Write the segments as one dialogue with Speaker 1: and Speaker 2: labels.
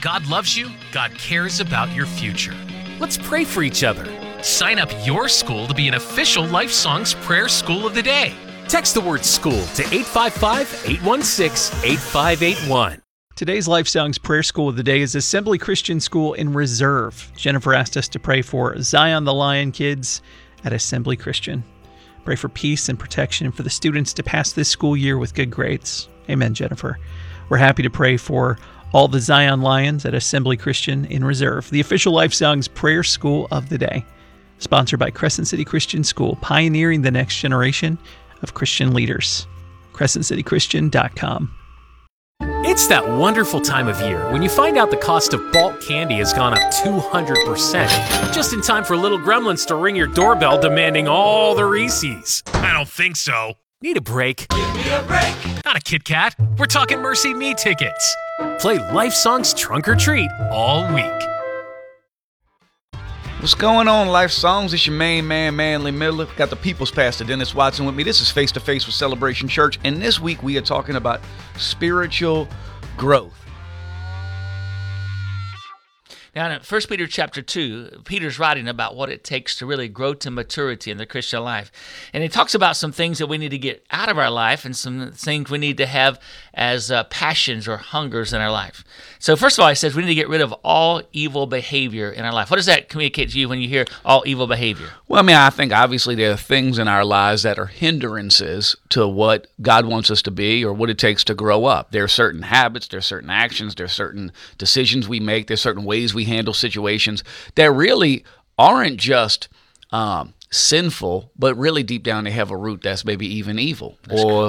Speaker 1: God loves you. God cares about your future. Let's pray for each other. Sign up your school to be an official Life Songs Prayer School of the Day. Text the word school to 855-816-8581.
Speaker 2: Today's Life Songs Prayer School of the Day is Assembly Christian School in Reserve. Jennifer asked us to pray for Zion the Lion kids at Assembly Christian. Pray for peace and protection for the students to pass this school year with good grades. Amen, Jennifer. We're happy to pray for all the Zion Lions at Assembly Christian in Reserve, the official Life Songs Prayer School of the Day. Sponsored by Crescent City Christian School, pioneering the next generation of Christian leaders. CrescentCityChristian.com.
Speaker 1: It's that wonderful time of year when you find out the cost of bulk candy has gone up 200%. Just in time for little gremlins to ring your doorbell demanding all the Reese's. I don't think so. Need a break?
Speaker 3: Give me a break.
Speaker 1: Not a Kit Kat. We're talking Mercy Me tickets. Play Life Songs Trunk or Treat all week.
Speaker 4: What's going on, Life Songs? It's your main man, Manly Miller. Got the People's Pastor, Dennis Watson, with me. This is Face to Face with Celebration Church, and this week we are talking about spiritual growth.
Speaker 5: Now, in 1 Peter chapter 2, Peter's writing about what it takes to really grow to maturity in the Christian life. And he talks about some things that we need to get out of our life and some things we need to have as passions or hungers in our life. So first of all, he says we need to get rid of all evil behavior in our life. What does that communicate to you when you hear all evil behavior?
Speaker 4: Well, I mean, I think obviously there are things in our lives that are hindrances to what God wants us to be or what it takes to grow up. There are certain habits, there are certain actions, there are certain decisions we make, there's certain ways we handle situations that really aren't just sinful, but really deep down they have a root that's maybe even evil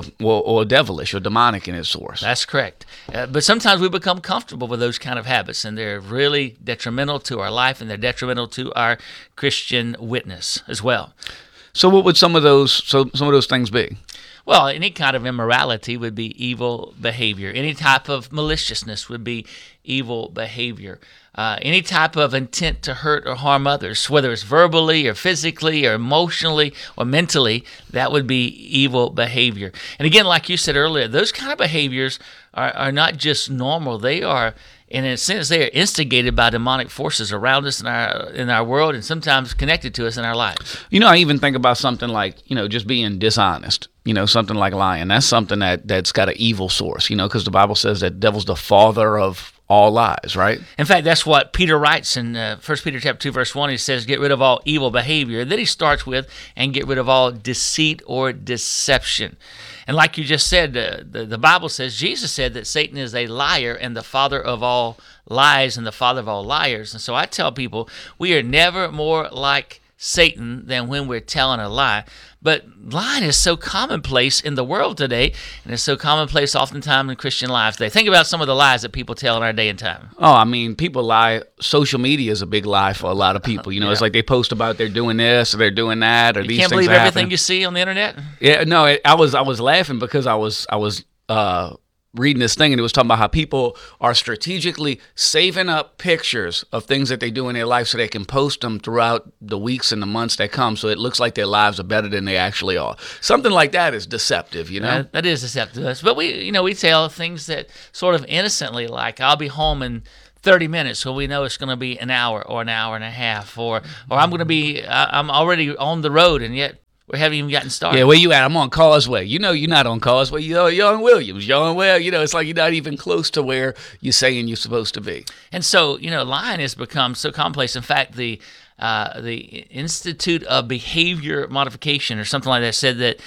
Speaker 4: or devilish or demonic in its source.
Speaker 5: That's correct. But sometimes we become comfortable with those kind of habits, and they're really detrimental to our life, and they're detrimental to our Christian witness as well.
Speaker 4: So what would some of those things be?
Speaker 5: Well, any kind of immorality would be evil behavior. Any type of maliciousness would be evil behavior. Any type of intent to hurt or harm others, whether it's verbally or physically or emotionally or mentally, that would be evil behavior. And again, like you said earlier, those kind of behaviors are not just normal. They are, in a sense, they are instigated by demonic forces around us in our world and sometimes connected to us in our lives.
Speaker 4: You know, I even think about something like, just being dishonest. Something like lying. That's something that's got an evil source, because the Bible says that the devil's the father of all lies, right?
Speaker 5: In fact, that's what Peter writes in 1 Peter chapter 2, verse 1. He says, get rid of all evil behavior. Then he starts with, and get rid of all deceit or deception. And like you just said, the Bible says, Jesus said that Satan is a liar and the father of all lies and the father of all liars. And so I tell people, we are never more like Satan than when we're telling a lie. But lying is so commonplace in the world today, and it's so commonplace oftentimes in Christian lives today. Think about some of the lies that people tell in our day and time.
Speaker 4: Oh, I mean, people lie. Social media is a big lie for a lot of people.
Speaker 5: Yeah.
Speaker 4: It's like they post about they're doing this or they're doing that or
Speaker 5: you
Speaker 4: these
Speaker 5: can't
Speaker 4: things
Speaker 5: believe
Speaker 4: are
Speaker 5: everything
Speaker 4: happening.
Speaker 5: you see on the internet?
Speaker 4: Yeah, no, I was laughing because I was reading this thing, and it was talking about how people are strategically saving up pictures of things that they do in their life so they can post them throughout the weeks and the months that come, so it looks like their lives are better than they actually are. Something like that is deceptive,
Speaker 5: That is deceptive. But we tell things that sort of innocently, like, I'll be home in 30 minutes, so we know it's going to be an hour or an hour and a half, or I'm already on the road, and yet we haven't even gotten started.
Speaker 4: Yeah, where you at? I'm on Causeway. You're not on Causeway. You're on Williams. You're on where? It's like you're not even close to where you're saying you're supposed to be.
Speaker 5: And so, lying has become so commonplace. In fact, the Institute of Behavior Modification or something like that said that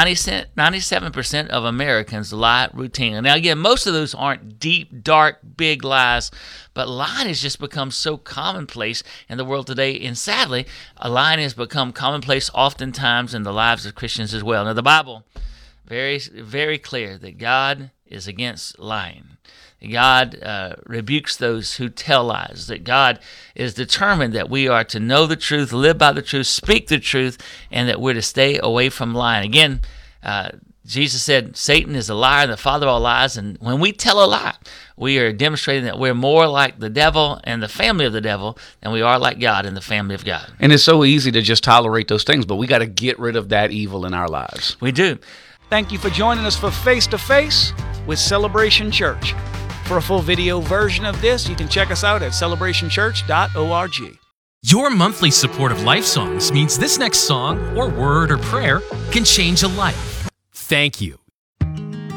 Speaker 5: 97% of Americans lie routinely. Now, again, most of those aren't deep, dark, big lies, but lying has just become so commonplace in the world today. And sadly, lying has become commonplace oftentimes in the lives of Christians as well. Now, the Bible, very, very clear that God is against lying. God rebukes those who tell lies, that God is determined that we are to know the truth, live by the truth, speak the truth, and that we're to stay away from lying. Again, Jesus said Satan is a liar and the father of all lies, and when we tell a lie, we are demonstrating that we're more like the devil and the family of the devil than we are like God and the family of God.
Speaker 4: And it's so easy to just tolerate those things, but we got to get rid of that evil in our lives.
Speaker 5: We do.
Speaker 6: Thank you for joining us for Face to Face with Celebration Church.
Speaker 4: For a full video version of this, you can check us out at celebrationchurch.org.
Speaker 1: Your monthly support of Life Songs means this next song, or word, or prayer can change a life. Thank you.